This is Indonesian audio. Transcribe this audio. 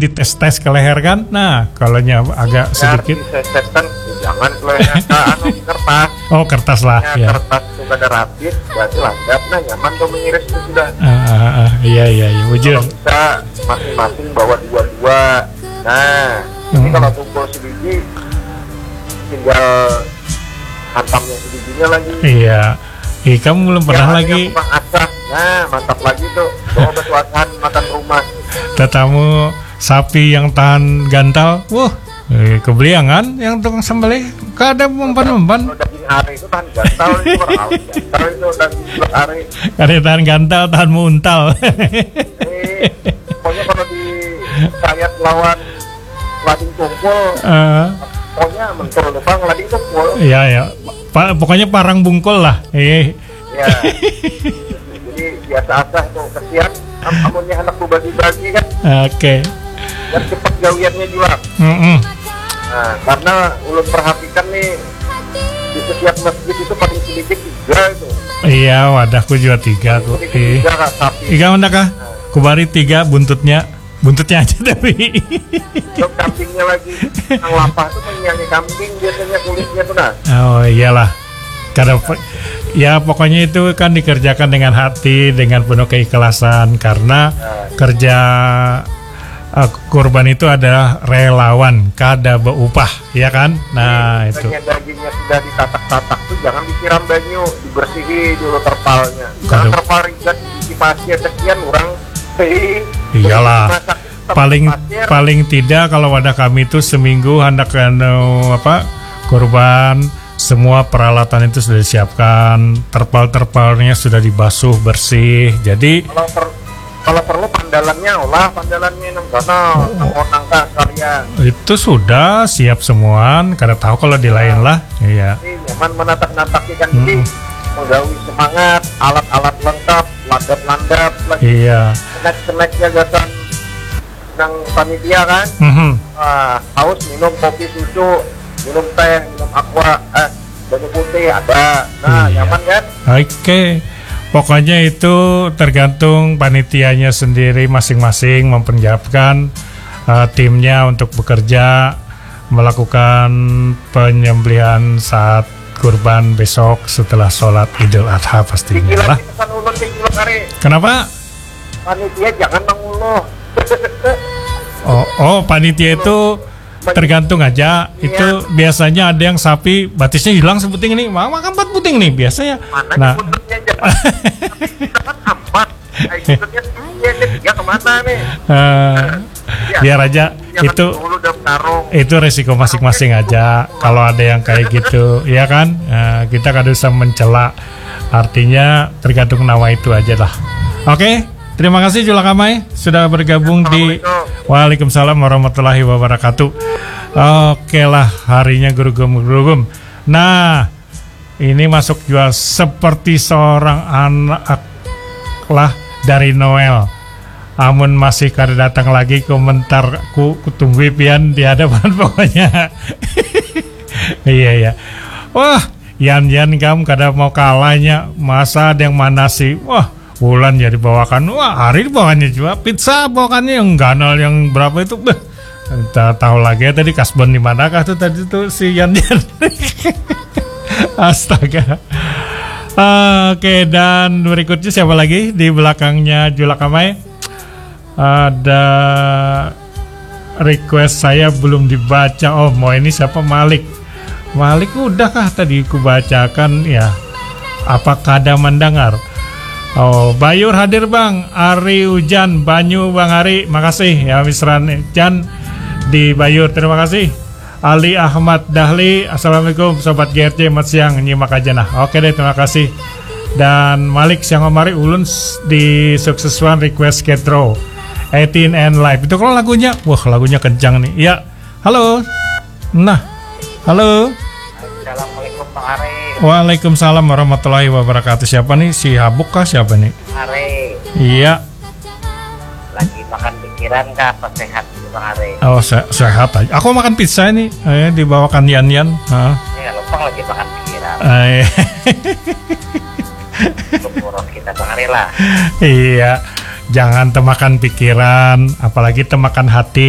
dites-tes ke leher kan. Nah, kalau agak sedikit disesetkan, jangan ke leher, kertas. Oh, kertas lah ya. Kertas itu kada rapid, berarti landap. Nah, nyaman tuh mengiris itu sudah. Iya, wujud. Kalau bisa masing-masing bawa dua-dua. Nah, ini kalau tumpul sebiji, tinggal hantamnya sebijinya lagi. Iya. Kamu belum pernah lagi. Nah, mantap lagi tuh. Bawa besuasan makan rumah. Tetamu sapi yang tahan gantal. Wah, kebeliangan yang tukang sembelih. Kada mempan-mempan. Kalau daging are itu tahan gantal itu gantal itu daging are. Kada tahan gantal, tahan muntal. Pokoknya kalau di sayat lawan lading tumpul, pokoknya mentul depan lading tumpul. Iya. Pokoknya parang bungkul lah. Ya. Jadi biasa-biasa tuh kesian amunnya anak bagi-bagi kan. Oke. Biar cepat gawiannya juga. Nah, karena ulun perhatikan nih di setiap masjid itu paling sedikit 3 itu. Iya, wadahku juga 3 kok. 3 kak sapi. 3 mana kah? Kubari 3 buntutnya aja tapi. Untuk kambingnya lagi, yang lapah tuh menyanyi kambing biasanya kulitnya tuh nah. Oh iyalah. Karena ya pokoknya itu kan dikerjakan dengan hati, dengan penuh keikhlasan karena kerja kurban itu adalah relawan, kada beupah, ya kan? Nah, itu. Dagingnya sudah ditatak-tatak tuh jangan disiram banyu, dibersihi dulu terpalnya. Jangan terpal rigat di pasir sekian orang. Iyalah. Paling tidak kalau wadah kami itu seminggu hendak kurban, semua peralatan itu sudah disiapkan, terpal-terpalnya sudah dibasuh bersih. Jadi kalau perlu pandalannya nang sana, nangka sekalian. Itu sudah siap semua, kada tahu kalau di lain lah. Iya. Nyaman menatak-natak ikan jadi menggawi semangat, alat-alat lengkap, landap-landap lagi. Iya. Snack-snacknya gasan nang panitia kan. Haus minum kopi susu, minum teh, minum aqua, banyu putih ada. Nah, nyaman kan? Oke. Pokoknya itu tergantung panitianya sendiri masing-masing mempersiapkan timnya untuk bekerja melakukan penyembelihan saat kurban besok setelah sholat Idul Adha pastinya lah. Kenapa? Panitia jangan menguluh. Panitia itu tergantung aja. Itu biasanya ada yang sapi batisnya hilang sebuting ini, makan 4 puting nih biasanya. Nah, ya kemana nih? Biar aja itu resiko masing-masing aja. Kalau ada yang kayak gitu, ya kan? Kita kan bisa mencela. Artinya tergantung nawa itu aja lah. Oke, terima kasih Jula Kamai sudah bergabung di Waalaikumsalam warahmatullahi wabarakatuh. Oke lah, harinya gerugum. Nah, ini masuk juga seperti seorang anak lah dari Noel. Amun masih kada datang lagi komentarku tunggu pian di hadapan pokoknya. Iya. Wah, Yan kamu kada mau kalahnya. Masa ada yang mana sih? Wah, Wulan jadi bawakan. Wah, hari bawakannya juga pizza bawakannya yang ganal yang berapa itu? Kita tahu lagi ya tadi kasbon di manakah tuh tadi tuh si Yan. Astaga. Oke, dan berikutnya siapa lagi di belakangnya Jula Kamai? Ada request saya belum dibaca. Oh, mau ini siapa? Malik udah kah tadi ku bacakan ya? Apakah ada mendengar? Oh, Bayur hadir Bang. Ari Hujan Banyu Bang Ari, makasih ya Misran Jan di Bayur, terima kasih. Ali Ahmad Dahli, assalamualaikum sobat GRC, mat siang nyimak aja nah. Oke deh, terima kasih. Dan Malik siang kemari ulun di Sukses One request Ketro 18 and Live. Itu kalau lagunya, wah lagunya kencang nih. Ya, halo. Nah, halo. Assalamualaikum Bang Ari. Waalaikumsalam warahmatullahi wabarakatuh. Siapa nih? Si Habuk kah? Siapa nih? Ari. Iya. Lagi makan pikiran kah? Apa sehat Bang Ari? Oh, sehat aja. Aku makan pizza ini, dibawakan Yan. Ini nggak lupa lagi makan pikiran. Boros kita Bang Ari lah. Iya. Jangan temakan pikiran, apalagi temakan hati.